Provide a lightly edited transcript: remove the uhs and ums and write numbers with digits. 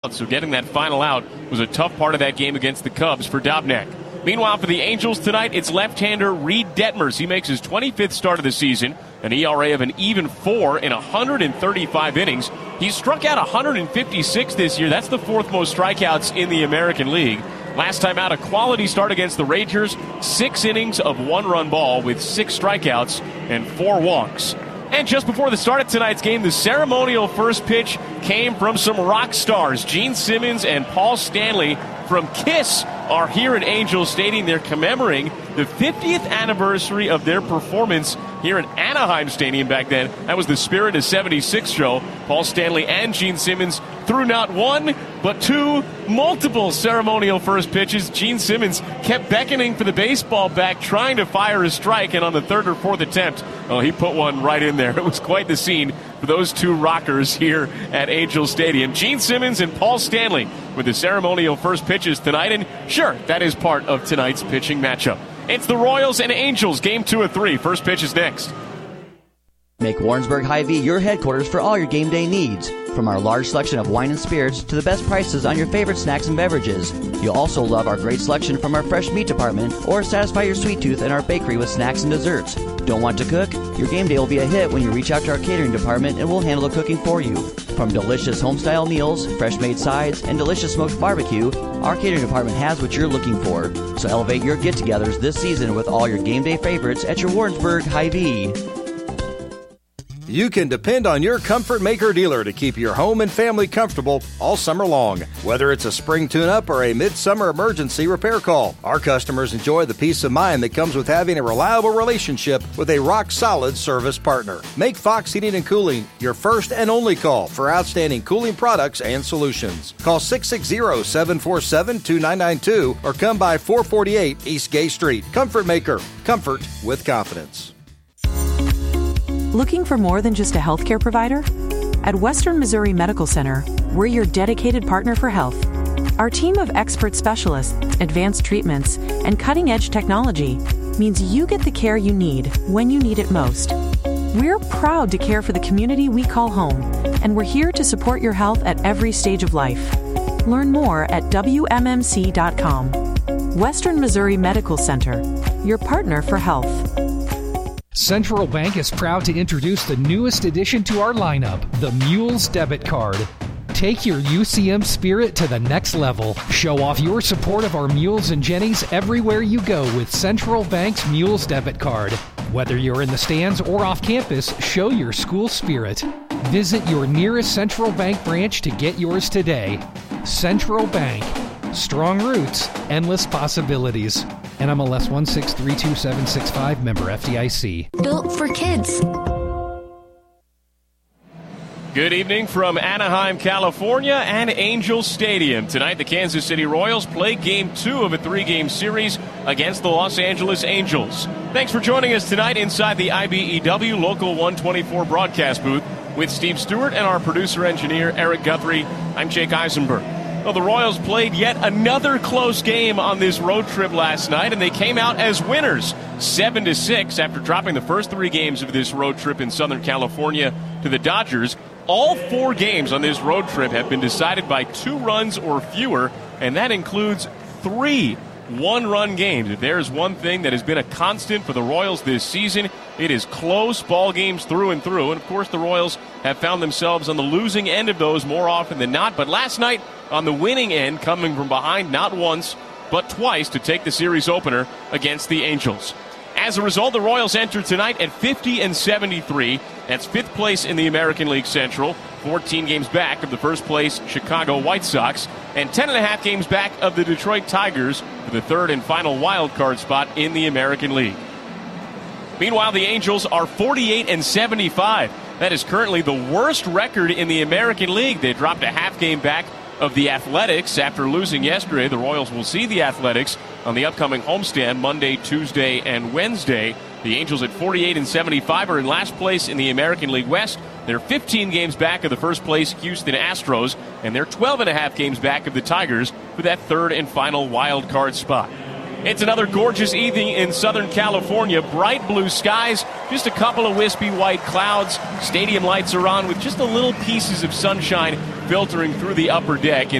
So getting that final out was a tough part of that game against the Cubs for Dobnak. Meanwhile, for the Angels tonight, it's left-hander Reed Detmers. He makes his 25th start of the season, an ERA of an even 4 in 135 innings. He's struck out 156 this year. That's the fourth most strikeouts in the American League. Last time out, a quality start against the Rangers, 6 innings of 1-run ball with 6 strikeouts and 4 walks. And just before the start of tonight's game, the ceremonial first pitch came from some rock stars. Gene Simmons and Paul Stanley from KISS are here at Angels Stadium. They're commemorating the 50th anniversary of their performance here at Anaheim Stadium back then. That was the Spirit of 76 show. Paul Stanley and Gene Simmons threw not one, but 2 multiple ceremonial first pitches. Gene Simmons kept beckoning for the baseball bat, trying to fire a strike, and on the 3rd or 4th attempt, he put one right in there. It was quite the scene for those 2 rockers here at Angel Stadium. Gene Simmons and Paul Stanley with the ceremonial first pitches tonight, and sure, that is part of tonight's pitching matchup. It's the Royals and Angels, game 2 of 3. First pitch is next. Make Warrensburg Hy-Vee your headquarters for all your game day needs. From our large selection of wine and spirits to the best prices on your favorite snacks and beverages. You'll also love our great selection from our fresh meat department or satisfy your sweet tooth in our bakery with snacks and desserts. Don't want to cook? Your game day will be a hit when you reach out to our catering department and we'll handle the cooking for you. From delicious home-style meals, fresh-made sides, and delicious smoked barbecue, our catering department has what you're looking for. So elevate your get-togethers this season with all your game day favorites at your Warrensburg Hy-Vee. You can depend on your Comfort Maker dealer to keep your home and family comfortable all summer long. Whether it's a spring tune-up or a midsummer emergency repair call, our customers enjoy the peace of mind that comes with having a reliable relationship with a rock-solid service partner. Make Fox Heating and Cooling your first and only call for outstanding cooling products and solutions. Call 660-747-2992 or come by 448 East Gay Street. Comfort Maker. Comfort with confidence. Looking for more than just a healthcare provider? At Western Missouri Medical Center, we're your dedicated partner for health. Our team of expert specialists, advanced treatments, and cutting-edge technology means you get the care you need when you need it most. We're proud to care for the community we call home, and we're here to support your health at every stage of life. Learn more at WMMC.com. Western Missouri Medical Center, your partner for health. Central Bank is proud to introduce the newest addition to our lineup, the Mules Debit Card. Take your UCM spirit to the next level. Show off your support of our Mules and Jennies everywhere you go with Central Bank's Mules Debit Card. Whether you're in the stands or off campus, show your school spirit. Visit your nearest Central Bank branch to get yours today. Central Bank. Strong roots, endless possibilities. NMLS 1632765, member FDIC. Built for kids. Good evening from Anaheim, California, and Angel Stadium. Tonight, the Kansas City Royals play Game 2 of a 3-game series against the Los Angeles Angels. Thanks for joining us tonight inside the IBEW Local 124 broadcast booth with Steve Stewart and our producer-engineer, Eric Guthrie. I'm Jake Eisenberg. Well, the Royals played yet another close game on this road trip last night, and they came out as winners, 7-6, after dropping the first 3 games of this road trip in Southern California to the Dodgers. All 4 games on this road trip have been decided by 2 runs or fewer, and that includes 3 one-run games. If there's one thing that has been a constant for the Royals this season, it is close ball games through and through. And, of course, the Royals have found themselves on the losing end of those more often than not. But last night, on the winning end, coming from behind not once but twice to take the series opener against the Angels. As a result, the Royals enter tonight at 50-73. That's 5th place in the American League Central, 14 games back of the first place Chicago White Sox, and 10.5 games back of the Detroit Tigers for the 3rd and final wild card spot in the American League. Meanwhile, the Angels are 48-75. That is currently the worst record in the American League. They dropped a half game back of the Athletics after losing yesterday. The Royals will see the Athletics on the upcoming homestand Monday, Tuesday, and Wednesday. The Angels at 48-75 are in last place in the American League West. They're 15 games back of the first place Houston Astros, and they're 12.5 games back of the Tigers for that 3rd and final wild card spot. It's another gorgeous evening in Southern California. Bright blue skies, just a couple of wispy white clouds. Stadium lights are on with just a little pieces of sunshine filtering through the upper deck.